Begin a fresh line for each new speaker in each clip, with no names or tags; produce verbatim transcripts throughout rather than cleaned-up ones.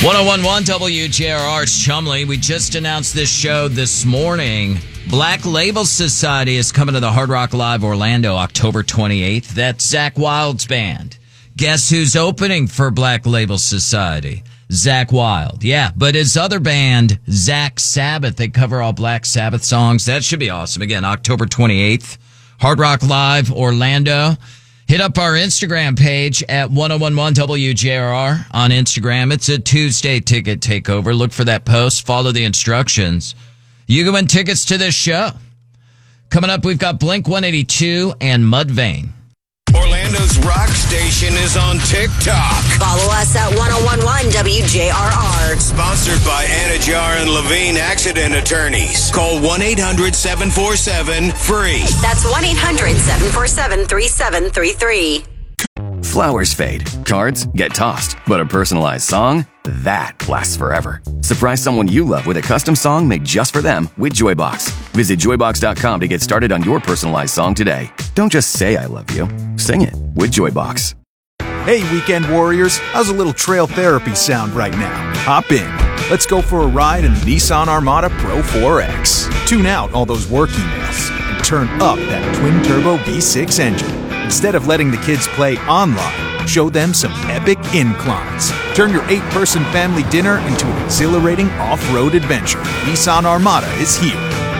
one oh one point one W J R R, it's Chumley. We just announced this show this morning. Black Label Society is coming to the Hard Rock Live Orlando October twenty-eighth. That's Zakk Wylde's band. Guess who's opening for Black Label Society? Zakk Wylde. Yeah, but his other band, Zakk Sabbath, they cover all Black Sabbath songs. That should be awesome. Again, October twenty-eighth, Hard Rock Live Orlando. Hit up our Instagram page at one oh one point one W J R R on Instagram. It's a Tuesday ticket takeover. Look for that post. Follow the instructions. You can win tickets to this show. Coming up, we've got Blink one eighty-two and Mudvayne.
Orlando's rock station is on TikTok.
Follow us at one oh one point one W J R R.
Sponsored by Anajar and Levine Accident Attorneys. Call one eight hundred seven four seven free.
That's one eight hundred seven four seven three seven three three.
Flowers fade, cards get tossed, but a personalized song, that lasts forever. Surprise someone you love with a custom song made just for them with Joybox. Visit joybox dot com to get started on your personalized song today. Don't just say I love you, sing it with Joybox.
Hey, weekend warriors, how's a little trail therapy sound right now? Hop in. Let's go for a ride in the Nissan Armada Pro four X. Tune out all those work emails and turn up that twin-turbo V six engine. Instead of letting the kids play online, show them some epic inclines. Turn your eight-person family dinner into an exhilarating off-road adventure. Nissan Armada is here.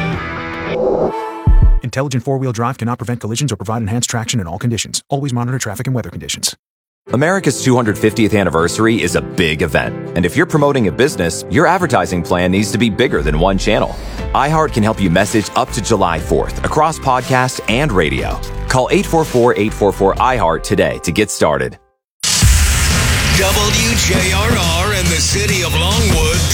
Intelligent four-wheel drive cannot prevent collisions or provide enhanced traction in all conditions. Always monitor traffic and weather conditions.
America's two hundred fiftieth anniversary is a big event. And if you're promoting a business, your advertising plan needs to be bigger than one channel. iHeart can help you message up to July fourth across podcast and radio. Call eight four four, eight four four, I heart today to get started.
W J R R and the city of Longwood